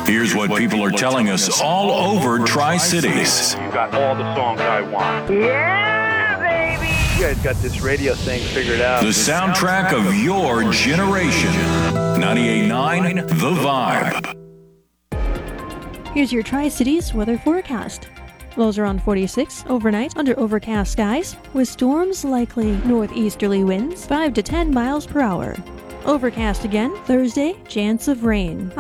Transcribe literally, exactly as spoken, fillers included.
Here's what people are telling us all over Tri-Cities. You got all the songs I want. Yeah, baby! You guys got this radio thing figured out. The soundtrack of your generation. ninety-eight point nine The Vibe. Here's your Tri-Cities weather forecast. Lows around forty-six overnight under overcast skies with storms likely. Northeasterly winds five to ten miles per hour. Overcast again Thursday, chance of rain.